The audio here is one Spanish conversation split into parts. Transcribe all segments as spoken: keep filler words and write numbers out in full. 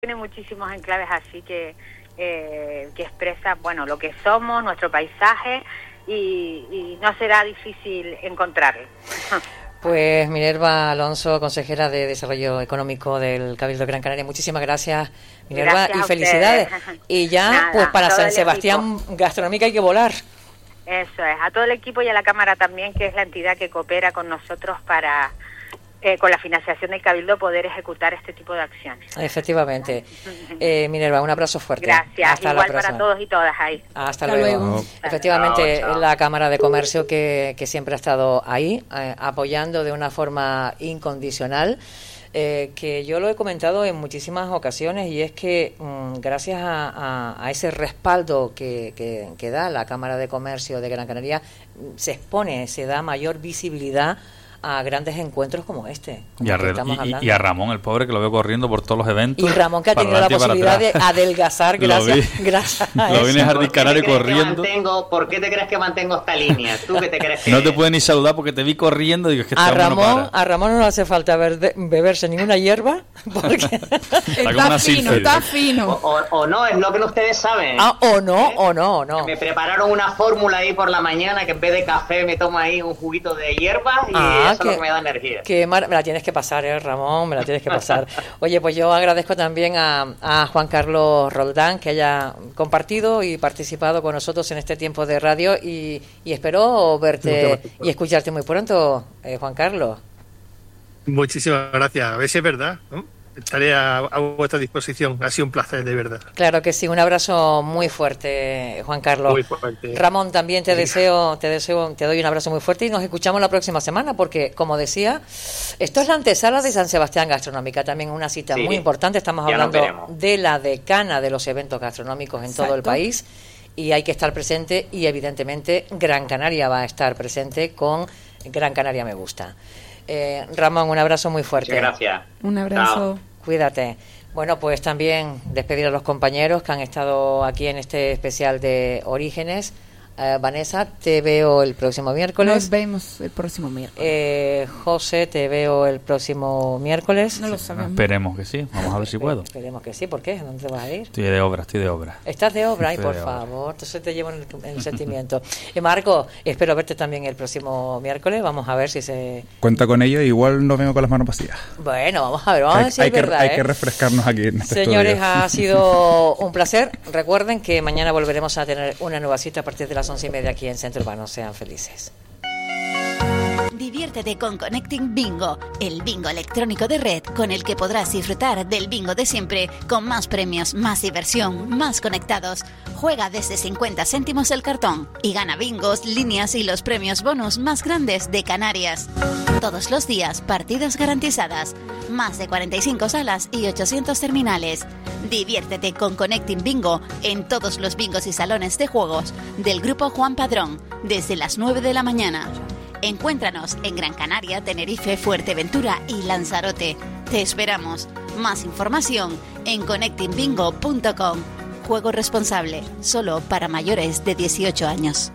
Tiene muchísimos enclaves así que, eh, que expresa, bueno, lo que somos, nuestro paisaje, y, y no será difícil encontrarlo. Pues Minerva Alonso, consejera de Desarrollo Económico del Cabildo de Gran Canaria, muchísimas gracias, Minerva, Gracias y felicidades. Y ya, Nada, pues para San el Sebastián equipo. Gastronómica hay que volar. Eso es, a todo el equipo y a la Cámara también, que es la entidad que coopera con nosotros para, eh, con la financiación del Cabildo, poder ejecutar este tipo de acciones. Efectivamente. Eh, Minerva, un abrazo fuerte. Gracias, Hasta igual la para próxima. todos y todas ahí. Hasta, Hasta luego. luego. Efectivamente, Chao, chao. la Cámara de Comercio que, que siempre ha estado ahí, eh, apoyando de una forma incondicional, eh, que yo lo he comentado en muchísimas ocasiones, y es que mm, gracias a, a, a ese respaldo que, que, que da la Cámara de Comercio de Gran Canaria, se expone, se da mayor visibilidad a grandes encuentros como este, como Y a, el que Re- estamos y- hablando. y a Ramón, el pobre, que lo veo corriendo por todos los eventos. Y Ramón, que ha para tenido la adelante y para posibilidad de atrás. adelgazar Lo gracias, vi. gracias a Lo eso. vine a Jardín Canario ¿Por qué te crees que corriendo. mantengo- ¿Por qué te crees que mantengo esta línea? ¿Tú qué te crees que...? No te puedes ni saludar porque te vi corriendo y digo, es que este A hombre no Ramón, para. a Ramón no le hace falta verde- beberse ninguna hierba, porque Está como Está una fino, sílfide. está O, fino. o- o no, es lo que ustedes saben. ah, o no, o no, o no. Me prepararon una fórmula ahí por la mañana que en vez de café me tomo ahí un juguito de hierba y Ah, eso es lo que me da energía. Qué mar- me la tienes que pasar, eh, Ramón, me la tienes que pasar. Oye, pues yo agradezco también a, a Juan Carlos Roldán que haya compartido y participado con nosotros en este tiempo de radio, y, y espero verte y escucharte muy pronto, eh, Juan Carlos. Muchísimas gracias. A ver si es verdad, ¿no? Estaré a, a vuestra disposición. Ha sido un placer, de verdad. Claro que sí, un abrazo muy fuerte, Juan Carlos. Muy fuerte. Ramón, también te Sí. deseo, te deseo, te doy un abrazo muy fuerte, y nos escuchamos la próxima semana, porque, como decía, esto es la antesala de San Sebastián Gastronómica, también una cita Sí, muy importante. Estamos ya nos hablando veremos. de la decana de los eventos gastronómicos en todo el Exacto. país, y hay que estar presente, y evidentemente Gran Canaria va a estar presente con Gran Canaria Me Gusta. Eh, Ramón, un abrazo muy fuerte. Muchas gracias. Un abrazo. Cuídate. Bueno, pues también despedir a los compañeros que han estado aquí en este especial de Orígenes. Eh, Vanessa, te veo el próximo miércoles. Nos vemos el próximo miércoles. Eh, José, te veo el próximo miércoles. No lo sabemos. Esperemos que sí, vamos a ver si puedo. Esperemos que sí. ¿Por qué? ¿Dónde te vas a ir? Estoy de obra, estoy de obra. Estás de obra, ay, Estoy por de obra. favor. Entonces te llevo en el, en el sentimiento. Y Marco, espero verte también el próximo miércoles. Vamos a ver si se... Cuenta con ello, igual no vengo con las manos vacías. Bueno, vamos a ver, vamos a hay ver si hay es que, verdad, hay ¿eh? que refrescarnos aquí en este Señores, estudio. ha sido un placer. Recuerden que mañana volveremos a tener una nueva cita a partir de las once y media aquí en Centro Urbano. Sean felices. Diviértete con Connecting Bingo, el bingo electrónico de red con el que podrás disfrutar del bingo de siempre, con más premios, más diversión, más conectados. Juega desde cincuenta céntimos el cartón y gana bingos, líneas y los premios bonus más grandes de Canarias. Todos los días, partidas garantizadas, más de cuarenta y cinco salas y ochocientos terminales. Diviértete con Connecting Bingo en todos los bingos y salones de juegos del Grupo Juan Padrón desde las nueve de la mañana. Encuéntranos en Gran Canaria, Tenerife, Fuerteventura y Lanzarote. Te esperamos. Más información en connecting bingo punto com. Juego responsable, solo para mayores de dieciocho años.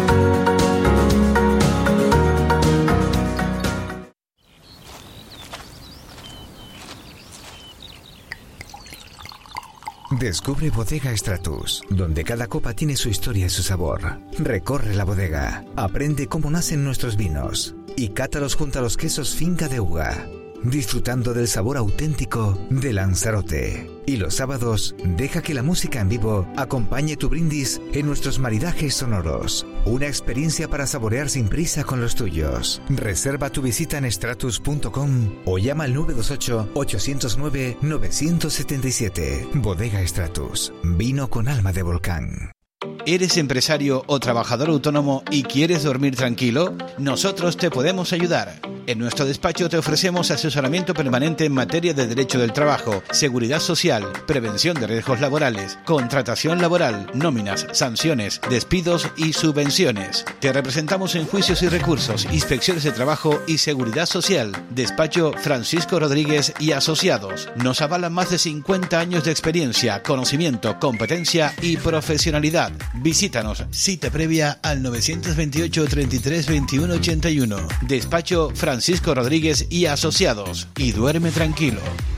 Descubre Bodega Stratus, donde cada copa tiene su historia y su sabor. Recorre la bodega, aprende cómo nacen nuestros vinos y cátalos junto a los quesos Finca de Uga, disfrutando del sabor auténtico de Lanzarote. Y los sábados, deja que la música en vivo acompañe tu brindis en nuestros maridajes sonoros. Una experiencia para saborear sin prisa con los tuyos. Reserva tu visita en stratus punto com o llama al nueve dos ocho, ocho cero nueve, nueve siete siete. Bodega Stratus, vino con alma de volcán. ¿Eres empresario o trabajador autónomo y quieres dormir tranquilo? Nosotros te podemos ayudar. En nuestro despacho te ofrecemos asesoramiento permanente en materia de derecho del trabajo, seguridad social, prevención de riesgos laborales, contratación laboral, nóminas, sanciones, despidos y subvenciones. Te representamos en juicios y recursos, inspecciones de trabajo y seguridad social. Despacho Francisco Rodríguez y Asociados. Nos avalan más de cincuenta años de experiencia, conocimiento, competencia y profesionalidad. Visítanos, cita previa al nueve dos ocho, treinta y tres, veintiuno ochenta y uno. Despacho Francisco Rodríguez y Asociados. Y duerme tranquilo.